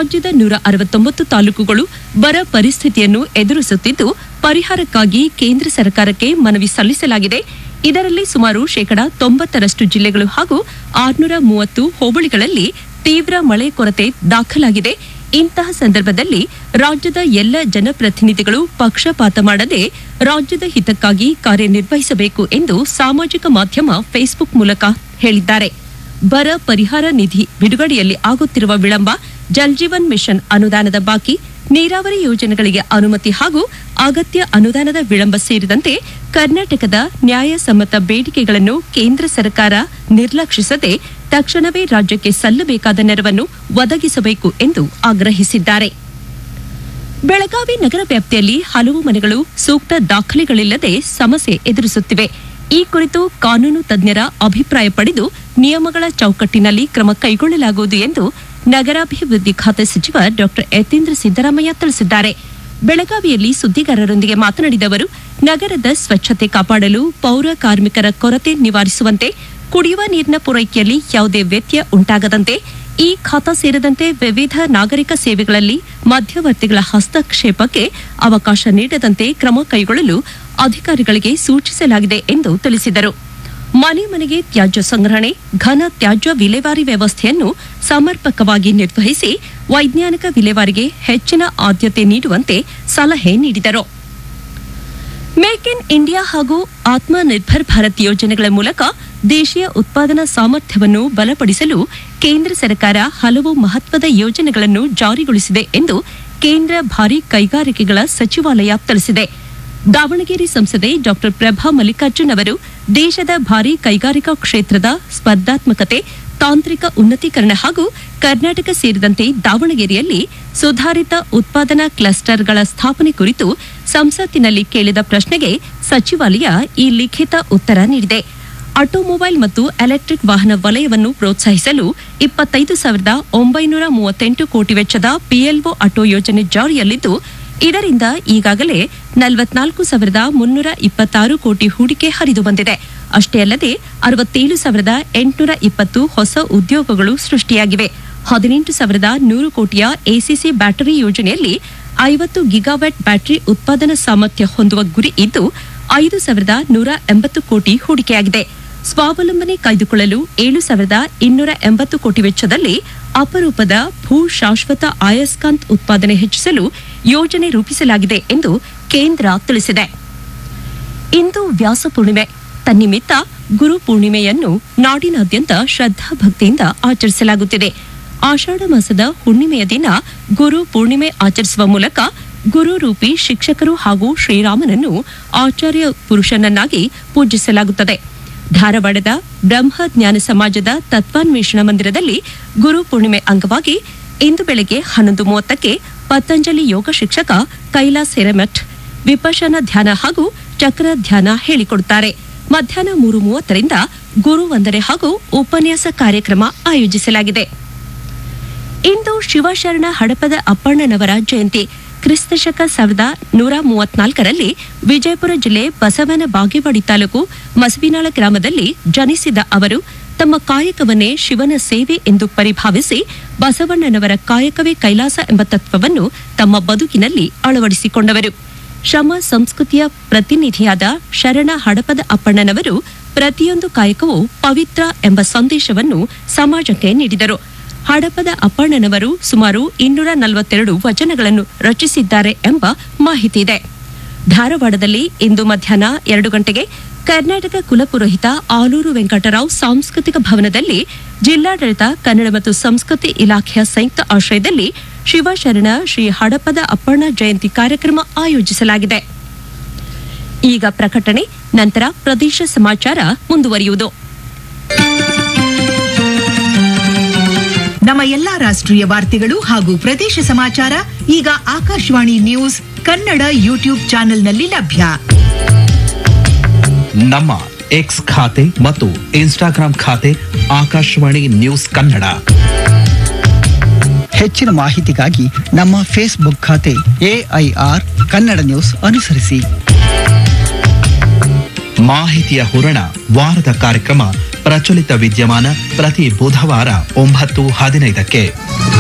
ರಾಜ್ಯದ 169 ತಾಲೂಕುಗಳು ಬರ ಪರಿಸ್ಥಿತಿಯನ್ನು ಎದುರಿಸುತ್ತಿದ್ದು ಪರಿಹಾರಕ್ಕಾಗಿ ಕೇಂದ್ರ ಸರ್ಕಾರಕ್ಕೆ ಮನವಿ ಸಲ್ಲಿಸಲಾಗಿದೆ. ಇದರಲ್ಲಿ ಸುಮಾರು 90% ಜಿಲ್ಲೆಗಳು ಹಾಗೂ 630 ಹೋಬಳಿಗಳಲ್ಲಿ ತೀವ್ರ ಮಳೆ ಕೊರತೆ ದಾಖಲಾಗಿದೆ. ಇಂತಹ ಸಂದರ್ಭದಲ್ಲಿ ರಾಜ್ಯದ ಎಲ್ಲ ಜನಪ್ರತಿನಿಧಿಗಳು ಪಕ್ಷಪಾತ ಮಾಡದೆ ರಾಜ್ಯದ ಹಿತಕ್ಕಾಗಿ ಕಾರ್ಯನಿರ್ವಹಿಸಬೇಕು ಎಂದು ಸಾಮಾಜಿಕ ಮಾಧ್ಯಮ ಫೇಸ್ಬುಕ್ ಮೂಲಕ ಹೇಳಿದ್ದಾರೆ. ಬರ ಪರಿಹಾರ ನಿಧಿ ಬಿಡುಗಡೆಯಲ್ಲಿ ಆಗುತ್ತಿರುವ ವಿಳಂಬ, ಜಲ್ಜೀವನ್ ಮಿಷನ್ ಅನುದಾನದ ಬಾಕಿ, ನೀರಾವರಿ ಯೋಜನೆಗಳಿಗೆ ಅನುಮತಿ ಹಾಗೂ ಅಗತ್ಯ ಅನುದಾನದ ವಿಳಂಬ ಸೇರಿದಂತೆ ಕರ್ನಾಟಕದ ನ್ಯಾಯಸಮ್ಮತ ಬೇಡಿಕೆಗಳನ್ನು ಕೇಂದ್ರ ಸರ್ಕಾರ ನಿರ್ಲಕ್ಷಿಸದೆ ತಕ್ಷಣವೇ ರಾಜ್ಯಕ್ಕೆ ಸಲ್ಲಬೇಕಾದ ನೆರವನ್ನು ಒದಗಿಸಬೇಕು ಎಂದು ಆಗ್ರಹಿಸಿದ್ದಾರೆ. ಬೆಳಗಾವಿ ನಗರ ವ್ಯಾಪ್ತಿಯಲ್ಲಿ ಹಲವು ಮನೆಗಳು ಸೂಕ್ತ ದಾಖಲೆಗಳಿಲ್ಲದೆ ಸಮಸ್ಯೆ ಎದುರಿಸುತ್ತಿವೆ. ಈ ಕುರಿತು ಕಾನೂನು ತಜ್ಞರ ಅಭಿಪ್ರಾಯ ಪಡೆದು ನಿಯಮಗಳ ಚೌಕಟ್ಟಿನಲ್ಲಿ ಕ್ರಮ ಕೈಗೊಳ್ಳಲಾಗುವುದು ಎಂದು ನಗರಾಭಿವೃದ್ಧಿ ಖಾತೆ ಸಚಿವ ಡಾ ಯತೀಂದ್ರ ಸಿದ್ದರಾಮಯ್ಯ ತಿಳಿಸಿದ್ದಾರೆ. ಬೆಳಗಾವಿಯಲ್ಲಿ ಸುದ್ದಿಗಾರರೊಂದಿಗೆ ಮಾತನಾಡಿದ ಅವರು, ನಗರದ ಸ್ವಚ್ಛತೆ ಕಾಪಾಡಲು ಪೌರ ಕಾರ್ಮಿಕರ ಕೊರತೆ ನಿವಾರಿಸುವಂತೆ, ಕುಡಿಯುವ ನೀರಿನ ಪೂರೈಕೆಯಲ್ಲಿ ಯಾವುದೇ ವ್ಯತ್ಯಯ ಉಂಟಾಗದಂತೆ, ಈ ಖಾತಾ ಸೇರಿದಂತೆ ವಿವಿಧ ನಾಗರಿಕ ಸೇವೆಗಳಲ್ಲಿ ಮಧ್ಯವರ್ತಿಗಳ ಹಸ್ತಕ್ಷೇಪಕ್ಕೆ ಅವಕಾಶ ನೀಡದಂತೆ ಕ್ರಮ ಕೈಗೊಳ್ಳಲು ಅಧಿಕಾರಿಗಳಿಗೆ ಸೂಚಿಸಲಾಗಿದೆ ಎಂದು ತಿಳಿಸಿದರು. ಮನೆ ಮನೆಗೆ ತ್ಯಾಜ್ಯ ಸಂಗ್ರಹಣೆ, ಘನ ತ್ಯಾಜ್ಯ ವಿಲೇವಾರಿ ವ್ಯವಸ್ಥೆಯನ್ನು ಸಮರ್ಪಕವಾಗಿ ನಿರ್ವಹಿಸಿ ವೈಜ್ಞಾನಿಕ ವಿಲೇವಾರಿಗೆ ಹೆಚ್ಚಿನ ಆದ್ಯತೆ ನೀಡುವಂತೆ ಸಲಹೆ ನೀಡಿದರು. ಮೇಕ್ ಇನ್ ಇಂಡಿಯಾ ಹಾಗೂ ಆತ್ಮ ನಿರ್ಭರ್ ಭಾರತ್ ಯೋಜನೆಗಳ ಮೂಲಕ ದೇಶೀಯ ಉತ್ಪಾದನಾ ಸಾಮರ್ಥ್ಯವನ್ನು ಬಲಪಡಿಸಲು ಕೇಂದ್ರ ಸರ್ಕಾರ ಹಲವು ಮಹತ್ವದ ಯೋಜನೆಗಳನ್ನು ಜಾರಿಗೊಳಿಸಿದೆ ಎಂದು ಕೇಂದ್ರ ಭಾರೀ ಕೈಗಾರಿಕೆಗಳ ಸಚಿವಾಲಯ ತಿಳಿಸಿದೆ. ದಾವಣಗೆರೆ ಸಂಸದೆ ಡಾ ಪ್ರಭಾ ಮಲ್ಲಿಕಾರ್ಜುನ್ ಅವರು ದೇಶದ ಭಾರೀ ಕೈಗಾರಿಕಾ ಕ್ಷೇತ್ರದ ಸ್ಪರ್ಧಾತ್ಮಕತೆ, ತಾಂತ್ರಿಕ ಉನ್ನತೀಕರಣ ಹಾಗೂ ಕರ್ನಾಟಕ ಸೇರಿದಂತೆ ದಾವಣಗೆರೆಯಲ್ಲಿ ಸುಧಾರಿತ ಉತ್ಪಾದನಾ ಕ್ಲಸ್ಟರ್ಗಳ ಸ್ಥಾಪನೆ ಕುರಿತು ಸಂಸತ್ತಿನಲ್ಲಿ ಕೇಳಿದ ಪ್ರಶ್ನೆಗೆ ಸಚಿವಾಲಯ ಈ ಲಿಖಿತ ಉತ್ತರ ನೀಡಿದೆ. ಆಟೋಮೊಬೈಲ್ ಮತ್ತು ಎಲೆಕ್ಟ್ರಿಕ್ ವಾಹನ ವಲಯವನ್ನು ಪ್ರೋತ್ಸಾಹಿಸಲು 25,938 ಕೋಟಿ ವೆಚ್ಚದ ಪಿಎಲ್ಒ ಆಟೋ ಯೋಜನೆ ಜಾರಿಯಲ್ಲಿದ್ದು, ಇದರಿಂದ ಈಗಾಗಲೇ 44,326 ಕೋಟಿ ಹೂಡಿಕೆ ಹರಿದು ಬಂದಿದೆ. ಅಷ್ಟೇ ಅಲ್ಲದೆ 67,820 ಹೊಸ ಉದ್ಯೋಗಗಳು ಸೃಷ್ಟಿಯಾಗಿವೆ. 18,100 ಕೋಟಿಯ ಎಸಿಸಿ ಬ್ಯಾಟರಿ ಯೋಜನೆಯಲ್ಲಿ 50 ಗಿಗಾವ್ಯಾಟ್ ಬ್ಯಾಟರಿ ಉತ್ಪಾದನಾ ಸಾಮರ್ಥ್ಯ ಹೊಂದುವ ಗುರಿ ಇದ್ದು 5,180 ಕೋಟಿ ಹೂಡಿಕೆಯಾಗಿದೆ. ಸ್ವಾವಲಂಬನೆ ಕಾಯ್ದುಕೊಳ್ಳಲು 7,280 ಕೋಟಿ ವೆಚ್ಚದಲ್ಲಿ ಅಪರೂಪದ ಭೂ ಶಾಶ್ವತ ಅಯಸ್ಕಾಂತ್ ಉತ್ಪಾದನೆ ಹೆಚ್ಚಿಸಲು ಯೋಜನೆ ರೂಪಿಸಲಾಗಿದೆ ಎಂದು ಕೇಂದ್ರ ತಿಳಿಸಿದೆ. ಇಂದು ವ್ಯಾಸ ಪೂರ್ಣಿಮೆ. ತನ್ನಿಮಿತ್ತ ಗುರು ಪೂರ್ಣಿಮೆಯನ್ನು ನಾಡಿನಾದ್ಯಂತ ಶ್ರದ್ಧಾಭಕ್ತಿಯಿಂದ ಆಚರಿಸಲಾಗುತ್ತಿದೆ. ಆಷಾಢ ಮಾಸದ ಹುಣ್ಣಿಮೆಯ ದಿನ ಗುರು ಪೂರ್ಣಿಮೆ ಆಚರಿಸುವ ಮೂಲಕ ಗುರು ರೂಪಿ ಶಿಕ್ಷಕರು ಹಾಗೂ ಶ್ರೀರಾಮನನ್ನು ಆಚಾರ್ಯ ಪುರುಷನನ್ನಾಗಿ ಪೂಜಿಸಲಾಗುತ್ತದೆ. ಧಾರವಾಡದ ಬ್ರಹ್ಮ ಜ್ಞಾನ ಸಮಾಜದ ತತ್ವಾನ್ವೇಷಣ ಮಂದಿರದಲ್ಲಿ ಗುರು ಪೂರ್ಣಿಮೆ ಅಂಗವಾಗಿ ಇಂದು ಬೆಳಗ್ಗೆ 11:30ಕ್ಕೆ ಪತಂಜಲಿ ಯೋಗ ಶಿಕ್ಷಕ ಕೈಲಾಸ್ ಹಿರೇಮಠ್ ವಿಪಶನ ಧ್ಯಾನ ಹಾಗೂ ಚಕ್ರ ಧ್ಯಾನ ಹೇಳಿಕೊಡುತ್ತಾರೆ. ಮಧ್ಯಾಹ್ನ 3:30ರಿಂದ ಗುರು ವಂದನೆ ಹಾಗೂ ಉಪನ್ಯಾಸ ಕಾರ್ಯಕ್ರಮ ಆಯೋಜಿಸಲಾಗಿದೆ. ಇಂದು ಶಿವಶರಣ ಹಡಪದ ಅಪ್ಪಣ್ಣನವರ ಜಯಂತಿ. ಕ್ರಿಸ್ತಶಕ 1134ರಲ್ಲಿ ವಿಜಯಪುರ ಜಿಲ್ಲೆ ಬಸವನ ಬಾಗೇವಾಡಿ ತಾಲೂಕು ಮಸವಿನಾಳ ಗ್ರಾಮದಲ್ಲಿ ಜನಿಸಿದ ಅವರು ತಮ್ಮ ಕಾಯಕವನ್ನೇ ಶಿವನ ಸೇವೆ ಎಂದು ಪರಿಭಾವಿಸಿ ಬಸವಣ್ಣನವರ ಕಾಯಕವೇ ಕೈಲಾಸ ಎಂಬ ತತ್ವವನ್ನು ತಮ್ಮ ಬದುಕಿನಲ್ಲಿ ಅಳವಡಿಸಿಕೊಂಡವರು. ಶ್ರಮ ಸಂಸ್ಕೃತಿಯ ಪ್ರತಿನಿಧಿಯಾದ ಶರಣ ಹಡಪದ ಅಪ್ಪಣ್ಣನವರು ಪ್ರತಿಯೊಂದು ಕಾಯಕವೂ ಪವಿತ್ರ ಎಂಬ ಸಂದೇಶವನ್ನು ಸಮಾಜಕ್ಕೆ ನೀಡಿದರು. ಹಡಪದ ಅಪ್ಪಣ್ಣನವರು ಸುಮಾರು 242 ವಚನಗಳನ್ನು ರಚಿಸಿದ್ದಾರೆ ಎಂಬ ಮಾಹಿತಿ ಇದೆ. ಧಾರವಾಡದಲ್ಲಿ ಇಂದು ಮಧ್ಯಾಹ್ನ 2 ಗಂಟೆಗೆ ಕರ್ನಾಟಕ ಕುಲಪುರೋಹಿತ ಆಲೂರು ವೆಂಕಟರಾವ್ ಸಾಂಸ್ಕೃತಿಕ ಭವನದಲ್ಲಿ ಜಿಲ್ಲಾಡಳಿತ ಕನ್ನಡ ಮತ್ತು ಸಂಸ್ಕೃತಿ ಇಲಾಖೆಯ ಸಂಯುಕ್ತ ಆಶ್ರಯದಲ್ಲಿ ಶಿವಶರಣ ಶ್ರೀ ಹಡಪದ ಅಪ್ಪಣ್ಣ ಜಯಂತಿ ಕಾರ್ಯಕ್ರಮ ಆಯೋಜಿಸಲಾಗಿದೆ. ಈಗ ಪ್ರಕಟಣೆ, ನಂತರ ಪ್ರದೇಶ ಸಮಾಚಾರ ಮುಂದುವರಿಯುವುದು. ನಮ್ಮ ಎಲ್ಲಾ ರಾಷ್ಟ್ರೀಯ ವಾರ್ತೆಗಳು ಹಾಗೂ ಪ್ರದೇಶ ಸಮಾಚಾರ ಈಗ ಆಕಾಶವಾಣಿ ನ್ಯೂಸ್ ಕನ್ನಡ ಯೂಟ್ಯೂಬ್ ಚಾನೆಲ್ನಲ್ಲಿ ಲಭ್ಯ. ನಮ್ಮ ಎಕ್ಸ್ ಖಾತೆ ಮತ್ತು ಇನ್ಸ್ಟಾಗ್ರಾಂ ಖಾತೆ ಆಕಾಶವಾಣಿ ನ್ಯೂಸ್ ಕನ್ನಡ. ಹೆಚ್ಚಿನ ಮಾಹಿತಿಗಾಗಿ ನಮ್ಮ ಫೇಸ್ಬುಕ್ ಖಾತೆ AIR ಕನ್ನಡ ನ್ಯೂಸ್ ಅನುಸರಿಸಿ. ಮಾಹಿತಿಯ ಹೂರಣ ವಾರದ ಕಾರ್ಯಕ್ರಮ ಪ್ರಚಲಿತ ವಿದ್ಯಮಾನ ಪ್ರತಿ ಬುಧವಾರ 9:15ಕ್ಕೆ.